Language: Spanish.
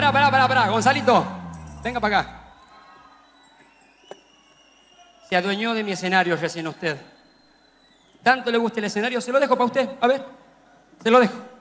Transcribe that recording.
pará. Gonzalito, venga para acá. Se adueñó de mi escenario recién usted. Tanto le gusta el escenario, se lo dejo para usted. A ver, se lo dejo.